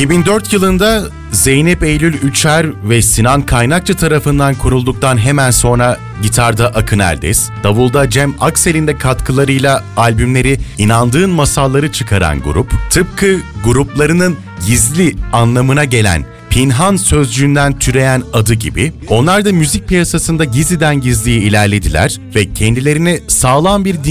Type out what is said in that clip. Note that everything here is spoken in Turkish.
2004 yılında Zeynep Eylül Üçer ve Sinan Kaynakçı tarafından kurulduktan hemen sonra gitarda Akın Eldes, davulda Cem Aksel'in de katkılarıyla albümleri İnandığın Masalları çıkaran grup, tıpkı gruplarının gizli anlamına gelen Pinhan sözcüğünden türeyen adı gibi, onlar da müzik piyasasında gizliden gizliye ilerlediler ve kendilerine sağlam bir